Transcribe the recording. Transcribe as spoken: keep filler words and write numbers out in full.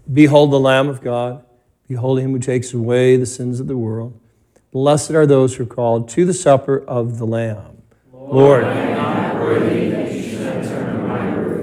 Behold the Lamb of God. Behold him who takes away the sins of the world. Blessed are those who are called to the supper of the Lamb. Lord, I am not worthy that you should enter under my roof,